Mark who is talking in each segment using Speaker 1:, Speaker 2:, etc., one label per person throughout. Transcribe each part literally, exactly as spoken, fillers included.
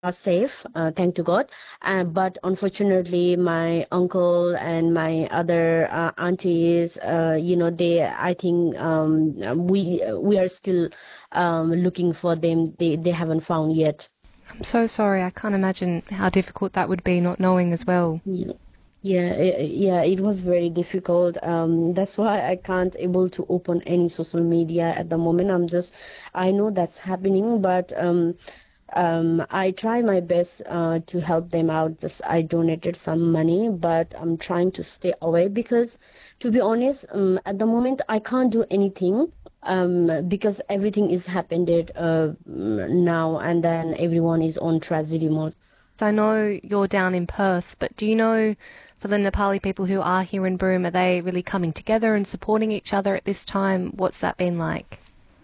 Speaker 1: are safe, uh, thank to God. Uh, but unfortunately, my uncle and my other uh, aunties, uh, you know, they, I think um, we we are still um, looking for them. They they haven't found yet.
Speaker 2: I'm so sorry. I can't imagine how difficult that would be, not knowing as well.
Speaker 1: Yeah. Yeah, it, yeah, it was very difficult. Um, that's why I can't able to open any social media at the moment. I'm just, I know that's happening, but um, um, I try my best uh, to help them out. Just I donated some money, but I'm trying to stay away because, to be honest, um, at the moment I can't do anything. Um, because everything is happened uh, now, and then everyone is on tragedy mode.
Speaker 2: I know you're down in Perth, but do you know, for the Nepali people who are here in Broome, are they really coming together and supporting each other at this time? What's that been like?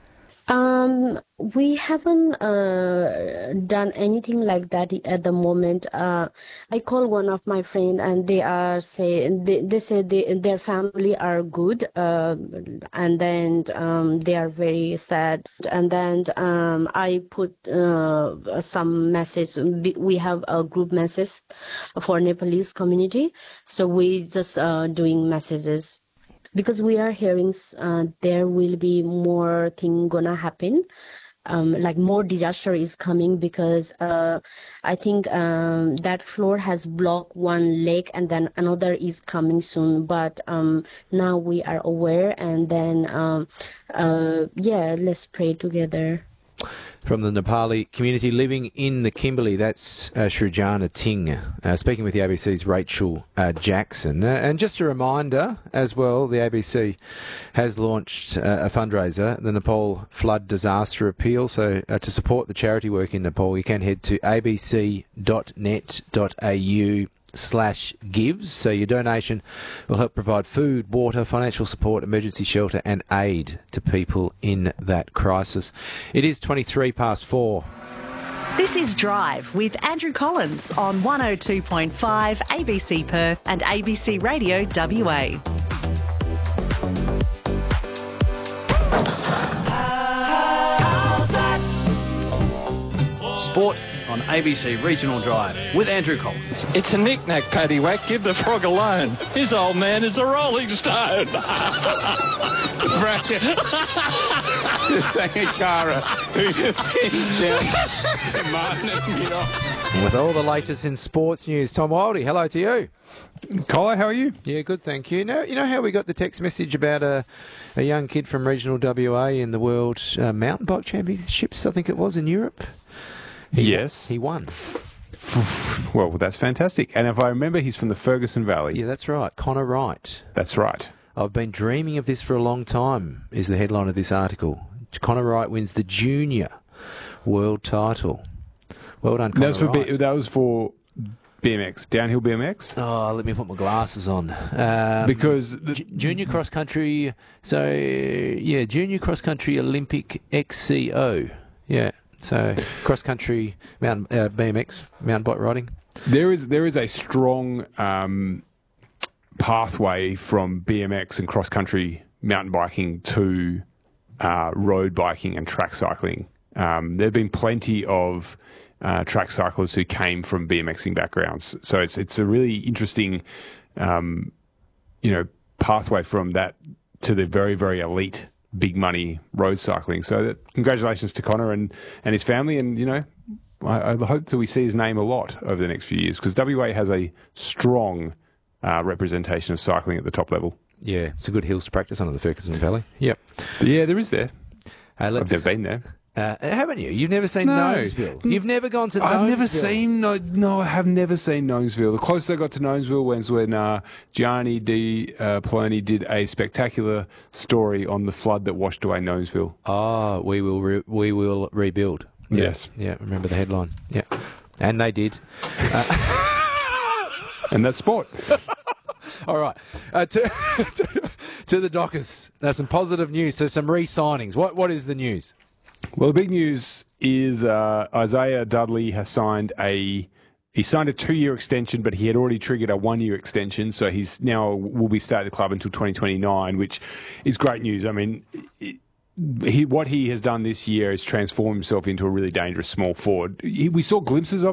Speaker 1: Um, we haven't uh, done anything like that at the moment. Uh, I call one of my friend, and they are say they, they say they, their family are good, uh, and then um, they are very sad. And then um, I put uh, some message. We have a group message for Nepalese community, so we just uh, doing messages. Because we are hearing uh, there will be more thing gonna happen, um, like more disaster is coming because uh, I think um, that floor has blocked one lake and then another is coming soon. But um, now we are aware, and then um, uh, yeah, let's pray together.
Speaker 3: From the Nepali community living in the Kimberley, that's uh, Shrujana Ting, uh, speaking with the A B C's Rachel uh, Jackson. Uh, and just a reminder as well, the A B C has launched uh, a fundraiser, the Nepal Flood Disaster Appeal. So uh, to support the charity work in Nepal, you can head to a b c dot net dot a u slash gives. So your donation will help provide food, water, financial support, emergency shelter and aid to people in that crisis. It is twenty-three past four.
Speaker 4: This is Drive with Andrew Collins on one oh two point five A B C Perth and A B C Radio W A.
Speaker 5: Sport on A B C Regional Drive with Andrew Collins.
Speaker 6: It's a knick-knack, paddywhack. Give the frog alone. His old man is a Rolling Stone. Bracket. Cara.
Speaker 3: And with all the latest in sports news, Tom Wildey, hello to you.
Speaker 7: Colo, how are you?
Speaker 3: Yeah, good, thank you. Now, you know how we got the text message about a, a young kid from regional W A in the World uh, Mountain Bike Championships, I think it was, in Europe? He,
Speaker 7: yes.
Speaker 3: He won.
Speaker 7: Well, that's fantastic. And if I remember, he's from the Ferguson Valley.
Speaker 3: Yeah, that's right. Connor Wright.
Speaker 7: That's right.
Speaker 3: I've been dreaming of this for a long time, is the headline of this article. Connor Wright wins the junior world title. Well done, Connor
Speaker 7: that was for
Speaker 3: Wright.
Speaker 7: B- that was for B M X, downhill B M X.
Speaker 3: Oh, let me put my glasses on. Um,
Speaker 7: because the,
Speaker 3: j- junior cross country, so yeah, junior cross country Olympic X C O. Yeah, so cross country mountain uh, B M X mountain bike riding.
Speaker 7: There is there is a strong um, pathway from B M X and cross country mountain biking to uh, road biking and track cycling. Um, there have been plenty of Uh, track cyclists who came from BMXing backgrounds, so it's it's a really interesting, um, you know, pathway from that to the very very elite big money road cycling. So that, congratulations to Connor and, and his family, and you know, I, I hope that we see his name a lot over the next few years because W A has a strong uh, representation of cycling at the top level.
Speaker 3: Yeah, it's a good hills to practice under the Ferguson Valley. Yep.
Speaker 7: But yeah, there is there.
Speaker 3: Uh, let's
Speaker 7: I've never been there.
Speaker 3: Uh, haven't you? You've never seen
Speaker 7: No.
Speaker 3: Gnomesville? You've never gone to
Speaker 7: I've
Speaker 3: Gnomesville?
Speaker 7: never seen, no, no, I have never seen Gnomesville. The closest I got to Gnomesville was when uh, Gianni Di uh, Poloni did a spectacular story on the flood that washed away Gnomesville.
Speaker 3: Oh, we will re- we will rebuild.
Speaker 7: Yes.
Speaker 3: Yeah, yeah, remember the headline. Yeah. And they did. Uh,
Speaker 7: and that's sport.
Speaker 3: All right. Uh, to, to, to the Dockers. Now, some positive news. So some re-signings. What What is the news?
Speaker 7: Well, the big news is uh, Isaiah Dudley has signed a he signed a two-year extension, but he had already triggered a one-year extension, so he's now will be staying at the club until twenty twenty-nine, which is great news. I mean, he what he has done this year is transform himself into a really dangerous small forward. He, we saw glimpses of